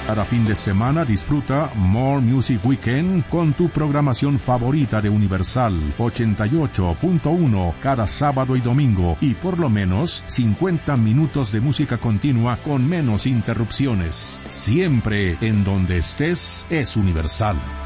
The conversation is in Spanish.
Cada fin de semana disfruta More Music Weekend con tu programación favorita de Universal 88.1 cada sábado y domingo, y por lo menos 50 minutos de música continua con menos interrupciones. Siempre en donde estés es Universal.